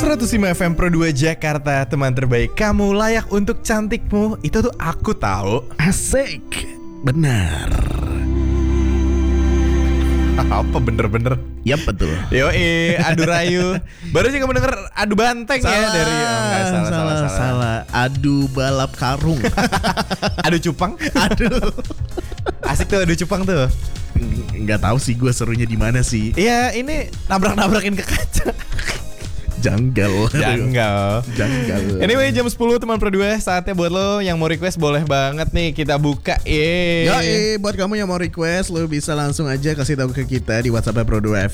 105 FM Pro 2 Jakarta, teman terbaik kamu, layak untuk cantikmu. Itu tuh aku tahu. Asik. Benar. Apa bener-bener? Yap, betul. Yoi, adu rayu. Baru sih kamu denger adu banteng ya dari salah. Adu balap karung. Adu cupang. Aduh. Asik tuh adu cupang tuh. Nggak tahu sih gue serunya di mana sih. Iya, ini nabrak-nabrakin ke kaca. Janggal. Anyway, jam 10 teman Pro 2, saatnya buat lo yang mau request boleh banget nih kita buka. Buat kamu yang mau request, lo bisa langsung aja kasih tahu ke kita di WhatsApp Pro 2